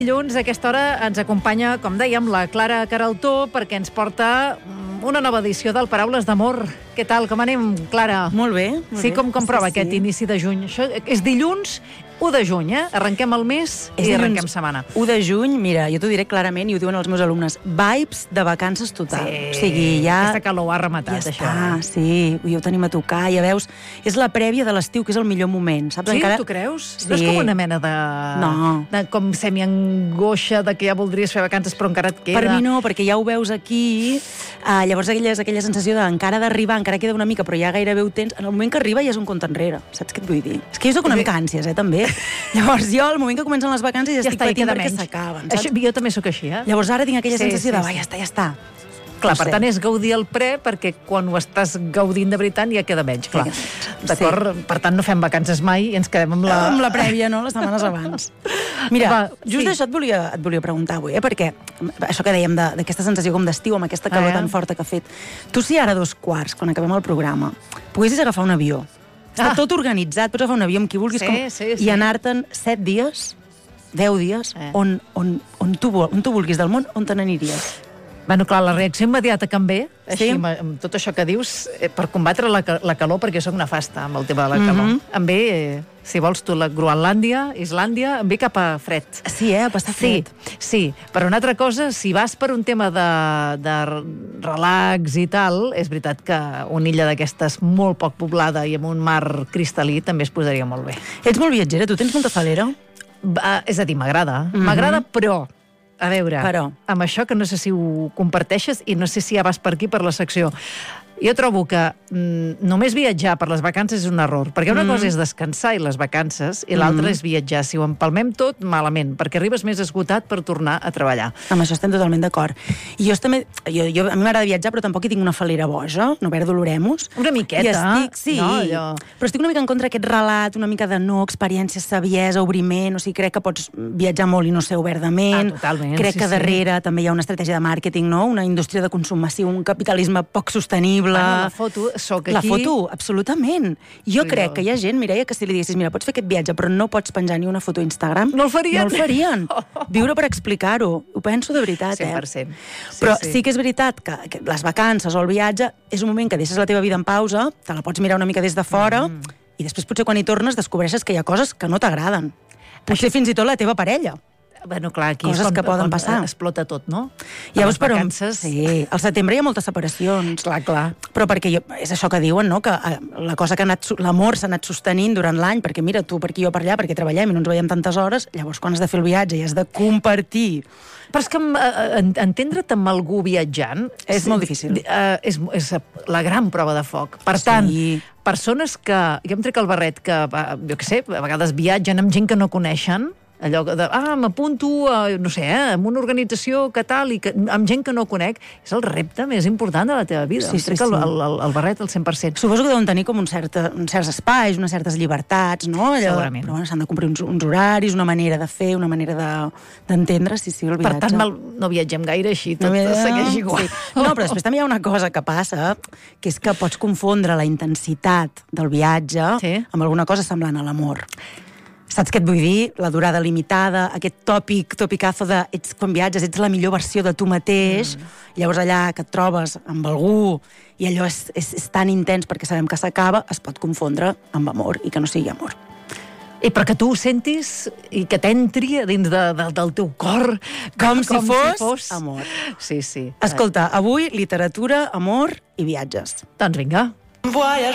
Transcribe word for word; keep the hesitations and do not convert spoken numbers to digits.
Dilluns, a aquesta hora, ens acompanya, com dèiem, la Clara Queraltó, perquè ens porta una nova edició del Paraules d'Amor. Què tal, com anem, Clara? Molt bé. Molt sí, bé. com, com prova sí, aquest sí. inici de juny? Això és dilluns, u de juny, eh? Arrenquem el mes És i dilluns, arrenquem setmana. u de juny, mira, jo t'ho diré clarament, i ho diuen els meus alumnes, vibes de vacances total. Sí, o sigui, ja... aquesta calor ho ha rematat, ja això. Està, eh? sí, ja ho tenim a tocar, ja veus, és la prèvia de l'estiu, que és el millor moment, saps? Sí, Encara... tu creus? Sí. No és com una mena de... No. de com semi-angoixa de que ja voldries fer vacances però encara et queda... Per mi no, perquè ja ho veus aquí, uh, llavors aquella, aquella sensació de encara d'arribar, encara queda una mica, però ja gairebé ho tens, en el moment que arriba ja és un compte enrere, saps què et vull dir? És que jo soc una mica ànsies, eh, també. Llavors jo, al moment que comencen les vacances, ja, Ja estic està, i patint queda perquè menys. s'acaben, saps? Això, jo també sóc així, eh? Llavors ara tinc aquella Sí, sensació sí, de, sí. va, ja està, ja està. Clar, No per sé. tant, és gaudir el pre, perquè quan ho estàs gaudint de veritat ja queda menys, clar. Sí. D'acord? Sí. Per tant, no fem vacances mai i ens quedem amb la... Amb la prèvia, no?, les setmanes abans. Mira, Va, just sí. això et volia, et volia preguntar avui, eh? Perquè això que dèiem de- d'aquesta sensació com d'estiu, amb aquesta calor Eh? tan forta que ha fet. Tu, si ara a dos quarts, quan acabem el programa, poguessis agafar un avió, està Ah. tot organitzat, pots agafar un avió amb qui vulguis, Sí, com, sí, sí. i anar-te'n set dies, deu dies, Eh. on, on, on, tu, vol- on tu vulguis del món, on te n'aniries? Bueno, clar, la reacció immediata que em ve, així, Sí? amb, amb tot això que dius, eh, per combatre la, ca- la calor, perquè sóc nefasta amb el tema de la calor, Mhm. em ve, eh, si vols tu, la Groenlàndia, Islàndia, em ve cap a fred. Sí, eh? A passar Sí, fred. sí. Per una altra cosa, si vas per un tema de, de relax i tal, és veritat que una illa d'aquestes molt poc poblada i amb un mar cristal·lí també es posaria molt bé. Ets molt viatgera, tu tens molta falera? Va, és a dir, m'agrada. Mhm. M'agrada, però... A veure, Però. amb això que no sé si ho comparteixes i no sé si ja vas per aquí, per la secció. Jo trobo que mm, només viatjar per les vacances és un error, perquè una Mm. cosa és descansar i les vacances, i l'altra Mm. és viatjar. Si ho empalmem tot, malament, perquè arribes més esgotat per tornar a treballar. Amb això estem totalment d'acord. I jo també... Jo, jo, a mi m'agrada viatjar, però tampoc hi tinc una falera boja, no perdo l'oremus. Una miqueta, I estic, sí, no, allò... però estic una mica en contra d'aquest relat, una mica de no, experiència, saviesa, obriment, o sigui, crec que pots viatjar molt i no ser oberdament. Ah, totalment, crec sí, que sí. darrere també hi ha una estratègia de màrqueting, no? Una indústria de consum massiu, un capitalisme poc sostenible... Bueno, la foto, soc aquí... La foto, absolutament. Jo Sí, crec jo- que hi ha gent, Mireia, que si li diguessis, mira, pots fer aquest viatge, però no pots penjar ni una foto a Instagram... No el farien. No el farien. Viure per explicar-ho. Ho penso de veritat, cent per eh? cent. Sí, Però sí. sí que és veritat que, que les vacances o el viatge és un moment que deixes la teva vida en pausa, te la pots mirar una mica des de fora, mm. i després potser quan hi tornes descobreixes que hi ha coses que no t'agraden. Potser fins i tot la teva parella. Bueno, clar, aquí Coses és quan, que poden quan passar. explota tot, no? Llavors, per però, vacances... sí, al setembre hi ha moltes separacions. Clar, clar. Però perquè jo, és això que diuen, no? Que eh, la cosa que ha anat, su- l'amor s'ha anat sostenint durant l'any, perquè mira, tu per aquí, jo per allà, perquè treballem i no ens veiem tantes hores, llavors quan has de fer el viatge i has de compartir... Però és que eh, en- entendre't amb algú viatjant... És molt difícil. Eh, és, és la gran prova de foc. Per tant, Sí. persones que... Jo em trec el barret que, eh, jo què sé, a vegades viatgen amb gent que no coneixen, allò de, ah, m'apunto, a, no sé, eh, en una organització que tal, i que, amb gent que no conec, és el repte més important de la teva vida. Sí, Em trec sí, el, sí. el, el, el barret al cent per cent. Suposo que deuen tenir com un cert, uns certs espais, unes certes llibertats, no? Allò, Segurament. Però bueno, s'han de complir uns, uns horaris, una manera de fer, una manera de- d'entendre, sí, sí, el Per viatge. tant, mal, no viatgem gaire així, tot No, mira, segueix igual. Sí. No, però després també hi ha una cosa que passa, que és que pots confondre la intensitat del viatge Sí. amb alguna cosa semblant a l'amor. Saps què et vull dir? La durada limitada, aquest tòpic, topicazo de ets, quan viatges ets la millor versió de tu mateix, mm. llavors allà que et trobes amb algú i allò és, és, és tan intens perquè sabem que s'acaba, es pot confondre amb amor i que no sigui amor. I perquè tu ho sentis i que t'entri a dins de, de, del teu cor Com si fos amor. Sí, sí. Escolta, avui literatura, amor i viatges. Doncs vinga.